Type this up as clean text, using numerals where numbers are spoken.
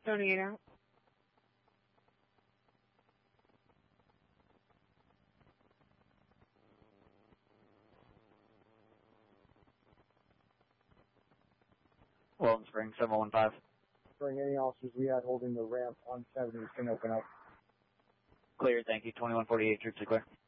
Tony 8 out. Weldon Spring, 715. Spring, any officers we had holding the ramp on 70 can open up. Clear, thank you. 2148, troops are clear.